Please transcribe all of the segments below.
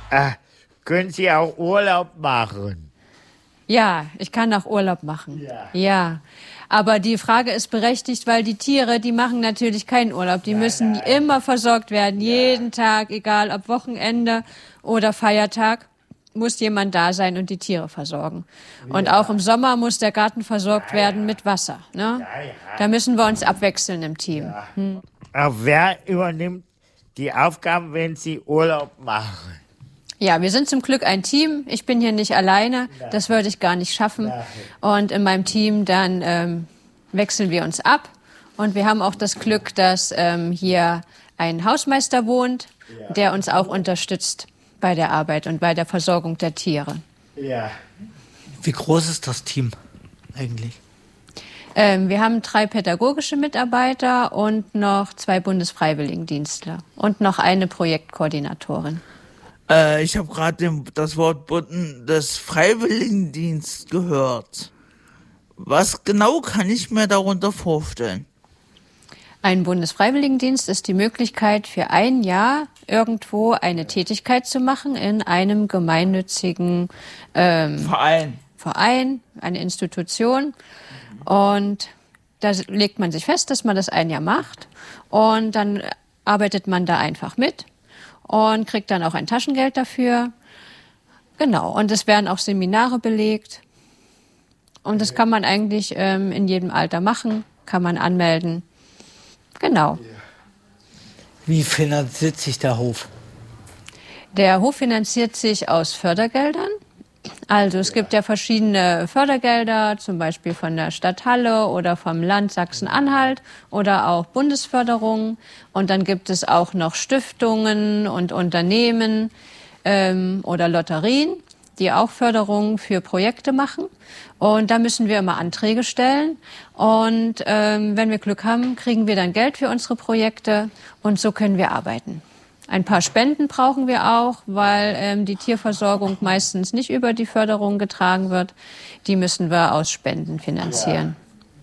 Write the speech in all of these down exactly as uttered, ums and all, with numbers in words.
Äh, können Sie auch Urlaub machen? Ja, ich kann auch Urlaub machen. Ja. Ja. Aber die Frage ist berechtigt, weil die Tiere, die machen natürlich keinen Urlaub. Die Nein, müssen nein. immer versorgt werden, Ja. jeden Tag, egal ob Wochenende oder Feiertag, muss jemand da sein und die Tiere versorgen. Und Ja. auch im Sommer muss der Garten versorgt Ja, werden ja. mit Wasser. Ne? Ja, ja. Da müssen wir uns abwechseln im Team. Ja. Hm. Aber wer übernimmt die Aufgaben, wenn Sie Urlaub machen? Ja, wir sind zum Glück ein Team. Ich bin hier nicht alleine. Das würde ich gar nicht schaffen. Und in meinem Team dann ähm, wechseln wir uns ab. Und wir haben auch das Glück, dass ähm, hier ein Hausmeister wohnt, der uns auch unterstützt bei der Arbeit und bei der Versorgung der Tiere. Ja. Wie groß ist das Team eigentlich? Ähm, wir haben drei pädagogische Mitarbeiter und noch zwei Bundesfreiwilligendienstler und noch eine Projektkoordinatorin. Äh, ich habe gerade das Wort des Freiwilligendienst gehört. Was genau kann ich mir darunter vorstellen? Ein Bundesfreiwilligendienst ist die Möglichkeit, für ein Jahr irgendwo eine Tätigkeit zu machen in einem gemeinnützigen ähm, Verein. Verein, eine Institution. Und da legt man sich fest, dass man das ein Jahr macht. Und dann arbeitet man da einfach mit und kriegt dann auch ein Taschengeld dafür. Genau. Und es werden auch Seminare belegt. Und das kann man eigentlich ähm, in jedem Alter machen, kann man anmelden. Genau. Wie finanziert sich der Hof? Der Hof finanziert sich aus Fördergeldern. Also es gibt ja verschiedene Fördergelder, zum Beispiel von der Stadt Halle oder vom Land Sachsen-Anhalt oder auch Bundesförderungen. Und dann gibt es auch noch Stiftungen und Unternehmen ähm, oder Lotterien, die auch Förderungen für Projekte machen. Und da müssen wir immer Anträge stellen. Und ähm, wenn wir Glück haben, kriegen wir dann Geld für unsere Projekte und so können wir arbeiten. Ein paar Spenden brauchen wir auch, weil ähm, die Tierversorgung meistens nicht über die Förderung getragen wird. Die müssen wir aus Spenden finanzieren.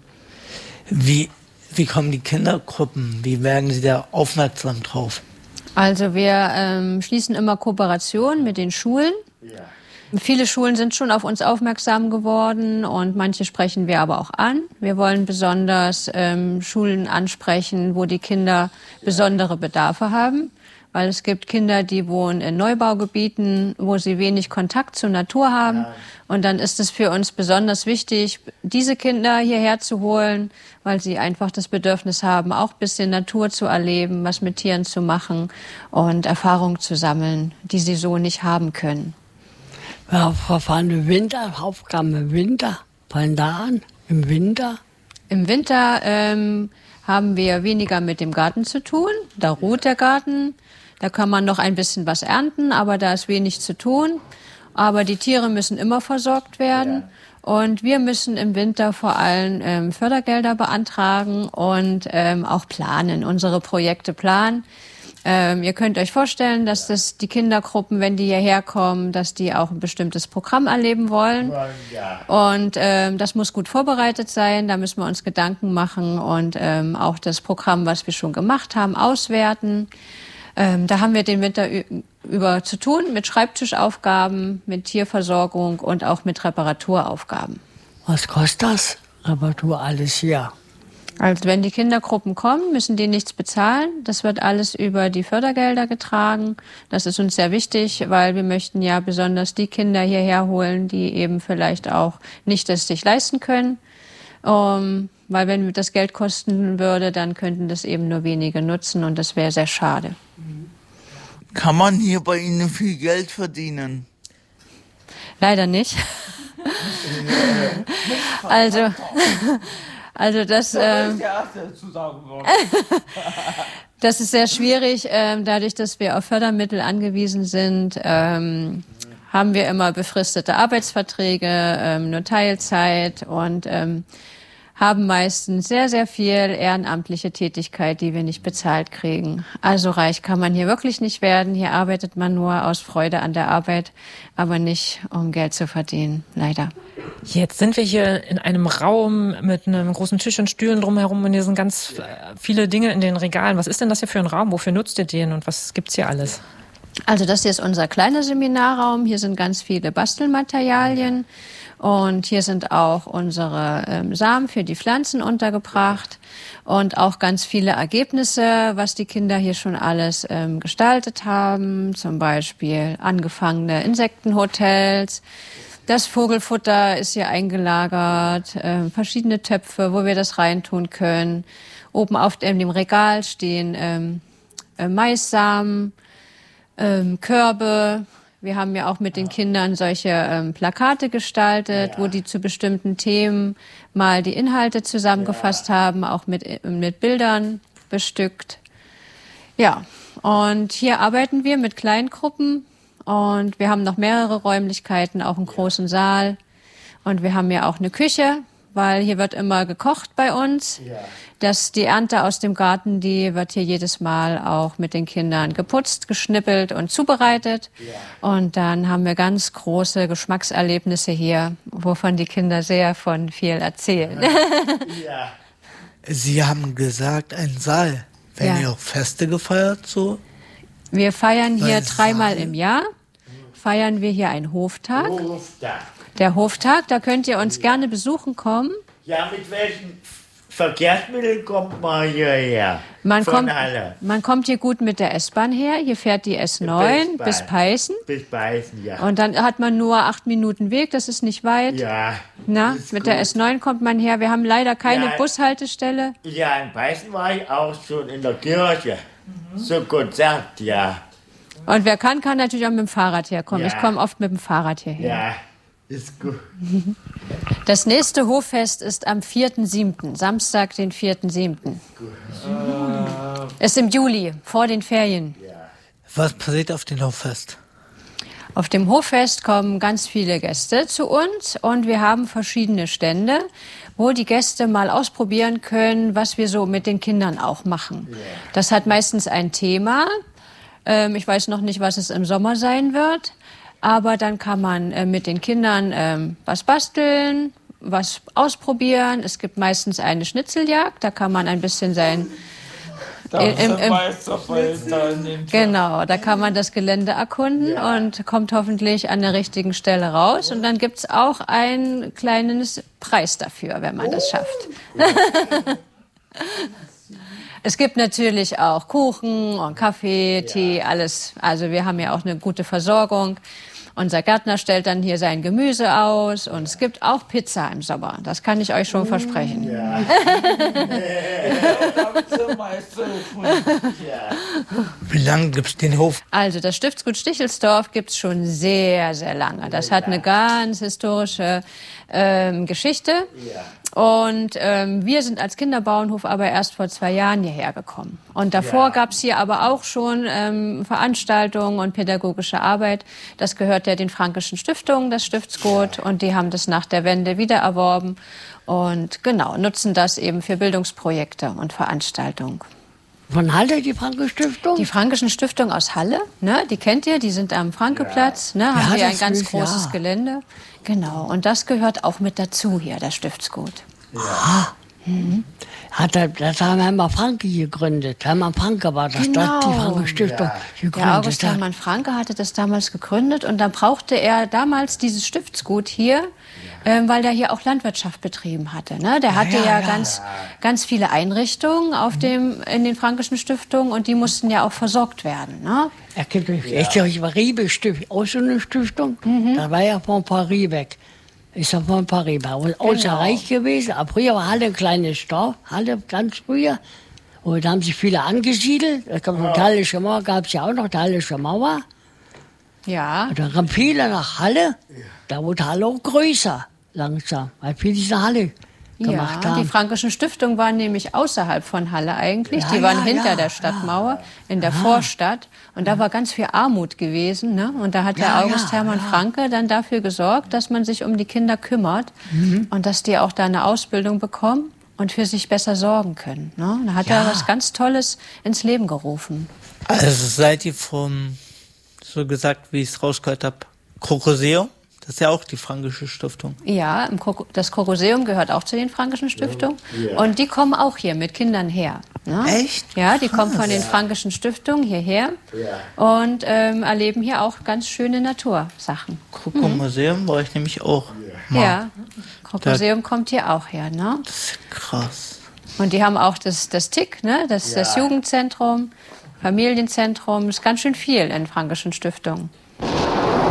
Wie, wie kommen die Kindergruppen? Wie werden sie da aufmerksam drauf? Also wir ähm, schließen immer Kooperationen mit den Schulen. Ja. Viele Schulen sind schon auf uns aufmerksam geworden und manche sprechen wir aber auch an. Wir wollen besonders ähm, Schulen ansprechen, wo die Kinder besondere Bedarfe haben. Weil es gibt Kinder, die wohnen in Neubaugebieten, wo sie wenig Kontakt zur Natur haben. Ja. Und dann ist es für uns besonders wichtig, diese Kinder hierher zu holen, weil sie einfach das Bedürfnis haben, auch ein bisschen Natur zu erleben, was mit Tieren zu machen und Erfahrungen zu sammeln, die sie so nicht haben können. Ja, von den Winteraufgaben im Winter, fallen da an, im Winter? Im Winter ähm, haben wir weniger mit dem Garten zu tun. Da ruht der Garten. Da kann man noch ein bisschen was ernten, aber da ist wenig zu tun. Aber die Tiere müssen immer versorgt werden. Ja. Und wir müssen im Winter vor allem ähm, Fördergelder beantragen und ähm, auch planen, unsere Projekte planen. Ähm, ihr könnt euch vorstellen, dass das die Kindergruppen, wenn die hierher kommen, dass die auch ein bestimmtes Programm erleben wollen. Ja. Und ähm, das muss gut vorbereitet sein, da müssen wir uns Gedanken machen und ähm, auch das Programm, was wir schon gemacht haben, auswerten. Ähm, da haben wir den Winter über zu tun mit Schreibtischaufgaben, mit Tierversorgung und auch mit Reparaturaufgaben. Was kostet das? Reparatur alles hier. Also wenn die Kindergruppen kommen, müssen die nichts bezahlen. Das wird alles über die Fördergelder getragen. Das ist uns sehr wichtig, weil wir möchten ja besonders die Kinder hierher holen, die eben vielleicht auch nicht das sich leisten können. Um, weil wenn das Geld kosten würde, dann könnten das eben nur wenige nutzen und das wäre sehr schade. Kann man hier bei Ihnen viel Geld verdienen? Leider nicht. also... Also das, äh, das ist sehr schwierig. Ähm, dadurch, dass wir auf Fördermittel angewiesen sind, ähm, haben wir immer befristete Arbeitsverträge, ähm, nur Teilzeit und ähm, haben meistens sehr, sehr viel ehrenamtliche Tätigkeit, die wir nicht bezahlt kriegen. Also reich kann man hier wirklich nicht werden. Hier arbeitet man nur aus Freude an der Arbeit, aber nicht, um Geld zu verdienen, leider. Jetzt sind wir hier in einem Raum mit einem großen Tisch und Stühlen drumherum und hier sind ganz viele Dinge in den Regalen. Was ist denn das hier für ein Raum? Wofür nutzt ihr den und was gibt's hier alles? Also das hier ist unser kleiner Seminarraum. Hier sind ganz viele Bastelmaterialien. Und hier sind auch unsere ähm, Samen für die Pflanzen untergebracht und auch ganz viele Ergebnisse, was die Kinder hier schon alles ähm, gestaltet haben. Zum Beispiel angefangene Insektenhotels. Das Vogelfutter ist hier eingelagert, äh, verschiedene Töpfe, wo wir das reintun können. Oben auf dem, dem Regal stehen ähm, äh, Maissamen, ähm, Körbe. Wir haben ja auch mit den Kindern solche ähm, Plakate gestaltet, ja. wo die zu bestimmten Themen mal die Inhalte zusammengefasst ja. haben, auch mit, mit Bildern bestückt. Ja, und hier arbeiten wir mit Kleingruppen und wir haben noch mehrere Räumlichkeiten, auch einen großen Saal. Und wir haben ja auch eine Küche, weil hier wird immer gekocht bei uns. Ja. Das, die Ernte aus dem Garten, die wird hier jedes Mal auch mit den Kindern geputzt, geschnippelt und zubereitet. Ja. Und dann haben wir ganz große Geschmackserlebnisse hier, wovon die Kinder sehr von viel erzählen. Ja. Sie haben gesagt, ein Saal. Werden ja. ihr auch Feste gefeiert so? Wir feiern hier Weil dreimal Saal? im Jahr, feiern wir hier einen Hoftag. Hoftag. Der Hoftag, da könnt ihr uns gerne besuchen kommen. Ja, mit welchen Verkehrsmitteln kommt man hierher? Man, kommt, man kommt hier gut mit der S-Bahn her. Hier fährt die S neun bis, bis Peißen. Bis Peißen, ja. Und dann hat man nur acht Minuten Weg, das ist nicht weit. Ja. Na, mit gut. der S neun kommt man her. Wir haben leider keine ja, Bushaltestelle. Ja, in Peißen war ich auch schon in der Kirche. Mhm. So Konzert, ja. Und wer kann, kann natürlich auch mit dem Fahrrad herkommen. Ja. Ich komme oft mit dem Fahrrad hierher. Ja. Ist gut. Das nächste Hoffest ist am vierten siebten Samstag, den vierten siebten Äh, ist im Juli, vor den Ferien. Was passiert auf dem Hoffest? Auf dem Hoffest kommen ganz viele Gäste zu uns und wir haben verschiedene Stände, wo die Gäste mal ausprobieren können, was wir so mit den Kindern auch machen. Das hat meistens ein Thema. Ähm, ich weiß noch nicht, was es im Sommer sein wird. Aber dann kann man äh, mit den Kindern ähm, was basteln, was ausprobieren. Es gibt meistens eine Schnitzeljagd, da kann man ein bisschen sein... Im, im, im, genau, da kann man das Gelände erkunden ja. und kommt hoffentlich an der richtigen Stelle raus. Und dann gibt's auch einen kleinen Preis dafür, wenn man das schafft. Es gibt natürlich auch Kuchen und Kaffee, Tee, ja. alles. Also wir haben ja auch eine gute Versorgung. Unser Gärtner stellt dann hier sein Gemüse aus und es gibt auch Pizza im Sommer. Das kann ich euch schon versprechen. Ja. Wie lange gibt es den Hof? Also das Stiftsgut Stichelsdorf gibt es schon sehr, sehr lange. Das hat eine ganz historische ähm, Geschichte. Und ähm, wir sind als Kinderbauernhof aber erst vor zwei Jahren hierher gekommen. Und davor ja. gab es hier aber auch schon ähm, Veranstaltungen und pädagogische Arbeit. Das gehört ja den Frankischen Stiftungen, das Stiftsgut. Ja. Und die haben das nach der Wende wieder erworben. Und genau, nutzen das eben für Bildungsprojekte und Veranstaltungen. Von Halle, die Frankische Stiftung? Die Frankischen Stiftung aus Halle, ne, die kennt ihr, die sind am Frankeplatz, ne, haben ja, wir ein ganz ist, großes ja. Gelände. Genau, und das gehört auch mit dazu hier, das Stiftsgut. Ja. Mhm. Hat er, das haben Hermann Franke gegründet. Hermann Franke war das, genau. das die Frankische Stiftung ja. gegründet Der August hat. Hermann Franke hatte das damals gegründet und dann brauchte er damals dieses Stiftsgut hier, ähm, weil der hier auch Landwirtschaft betrieben hatte. Ne? Der hatte ja, ja, ja ganz, ganz viele Einrichtungen auf dem, in den Frankischen Stiftungen und die mussten ja auch versorgt werden. Ne? Er kennt mich, ja. Ich, ich war Riebe-Stiftung, auch so eine Stiftung. Mhm. Da war ja von Paris weg. Ich sag von Paris, war genau. Außer reich gewesen. Aber früher war Halle ein kleines Dorf, Halle ganz früher. Und da haben sich viele angesiedelt. Da gab es die Hallische Mauer, gab es ja auch noch die Hallische Mauer. Ja. Und da kamen viele nach Halle. Da wurde Halle auch größer, langsam, weil viele diese Halle gemacht ja, haben. Die Frankischen Stiftungen waren nämlich außerhalb von Halle eigentlich. Ja, die waren ja, hinter ja, der Stadtmauer, ja. in der ja. Vorstadt. Und da war ganz viel Armut gewesen. Ne? Und da hat ja, der August ja, Hermann ja. Franke dann dafür gesorgt, dass man sich um die Kinder kümmert mhm. und dass die auch da eine Ausbildung bekommen und für sich besser sorgen können. Ne? Da hat ja. er was ganz Tolles ins Leben gerufen. Also seid ihr vom, so gesagt, wie ich es rausgehört habe, Krokuseum? Das ist ja auch die Frankische Stiftung. Ja, das Krokuseum gehört auch zu den Frankischen Stiftungen. Ja. Und die kommen auch hier mit Kindern her. Ne? Echt? Ja, die kommen Krass. von den Frankischen Stiftungen hierher Ja. und ähm, erleben hier auch ganz schöne Natursachen. Krokomuseum war ich nämlich auch mal. Ja, Krokoseum kommt hier auch her. Ne? Das ist krass. Und die haben auch das, das T I C, ne? das, das Ja. Jugendzentrum, Familienzentrum. Das ist ganz schön viel in Frankischen Stiftungen.